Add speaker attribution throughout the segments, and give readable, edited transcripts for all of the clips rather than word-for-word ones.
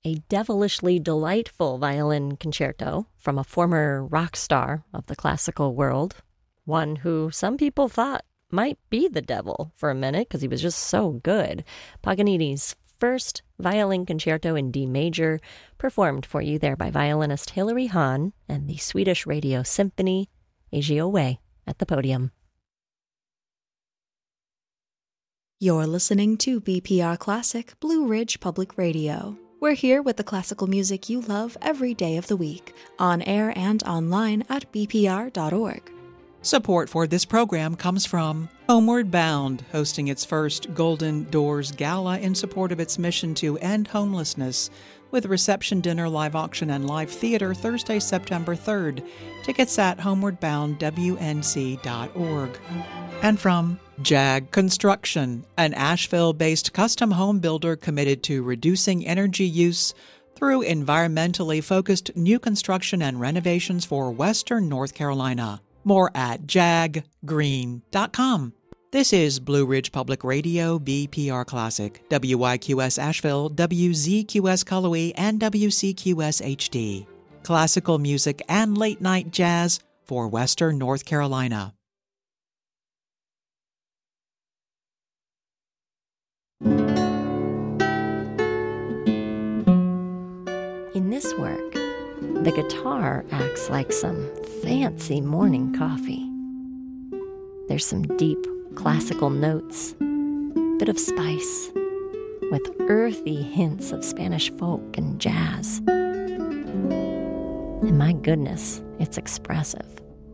Speaker 1: a devilishly delightful violin concerto from a former rock star of the classical world, one who some people thought might be the devil for a minute because he was just so good. Paganini's first violin concerto in D major, performed for you there by violinist Hilary Hahn and the Swedish Radio Symphony, Agio Way at the podium.
Speaker 2: You're listening to BPR Classic, Blue Ridge Public Radio. We're here with the classical music you love every day of the week, on air and online at bpr.org.
Speaker 3: Support for this program comes from Homeward Bound, hosting its first Golden Doors Gala in support of its mission to end homelessness, with reception, dinner, live auction, and live theater Thursday, September 3rd. Tickets at homewardboundwnc.org. And from JAG Construction, an Asheville-based custom home builder committed to reducing energy use through environmentally focused new construction and renovations for Western North Carolina. More at jaggreen.com. This is Blue Ridge Public Radio, BPR Classic, WYQS Asheville, WZQS Cullowhee, and WCQS HD. Classical music and late-night jazz for Western North Carolina.
Speaker 1: In this work, the guitar acts like some fancy morning coffee. There's some deep classical notes, bit of spice, with earthy hints of Spanish folk and jazz. And my goodness, it's expressive.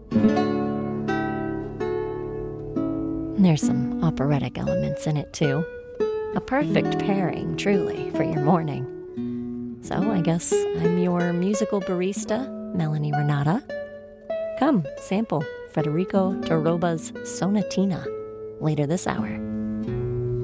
Speaker 1: And there's some operatic elements in it too. A perfect pairing, truly, for your morning. So I guess I'm your musical barista, Melanie Renata. Come, sample Federico Doroba's Sonatina later this hour.